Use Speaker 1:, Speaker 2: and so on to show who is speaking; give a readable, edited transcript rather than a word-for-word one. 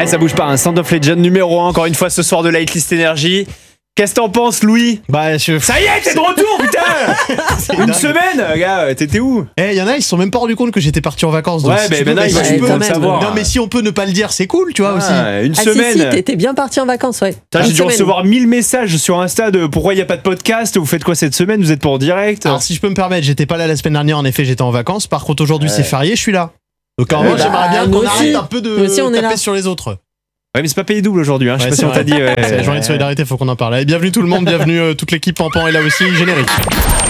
Speaker 1: Ah, ça bouge pas, un Stand of Legend numéro 1, encore une fois ce soir de Lightlist Energy. Qu'est-ce que t'en penses, Louis?
Speaker 2: Bah,
Speaker 1: Ça y est, t'es de retour, putain. Une
Speaker 2: dingue.
Speaker 1: semaine, gars, t'étais où?
Speaker 2: Il y en a, ils se sont même pas rendus compte que j'étais parti en vacances. Donc
Speaker 1: Ouais,
Speaker 2: si
Speaker 1: mais
Speaker 2: tu peux,
Speaker 1: maintenant,
Speaker 2: si
Speaker 1: ils
Speaker 2: tu
Speaker 1: vont
Speaker 2: peux
Speaker 1: le savoir.
Speaker 2: Non, mais si on peut ne pas le dire, c'est cool, tu vois, aussi.
Speaker 1: Une
Speaker 3: Ah
Speaker 1: semaine.
Speaker 3: si, t'étais bien parti en vacances, ouais.
Speaker 1: Putain, j'ai
Speaker 3: Une
Speaker 1: dû
Speaker 3: semaine.
Speaker 1: recevoir 1000 messages sur Insta de pourquoi il n'y a pas de podcast, vous faites quoi cette semaine, vous êtes pas en direct?
Speaker 2: Alors, si je peux me permettre, j'étais pas là la semaine dernière, en effet, j'étais en vacances. Par contre, aujourd'hui, c'est férié, je suis là. Donc, en vrai, j'aimerais bien
Speaker 3: nous
Speaker 2: qu'on
Speaker 3: aussi.
Speaker 2: arrête un peu de
Speaker 3: Nous aussi, on est
Speaker 2: taper
Speaker 3: là.
Speaker 2: sur les autres.
Speaker 1: Ouais, mais c'est pas payé double aujourd'hui, hein. Je sais
Speaker 2: Ouais,
Speaker 1: pas si
Speaker 2: c'est
Speaker 1: on t'a
Speaker 2: vrai.
Speaker 1: dit.
Speaker 2: C'est la journée de solidarité, faut qu'on en parle. Allez, bienvenue tout le monde, bienvenue toute l'équipe Pampan est là aussi, générique.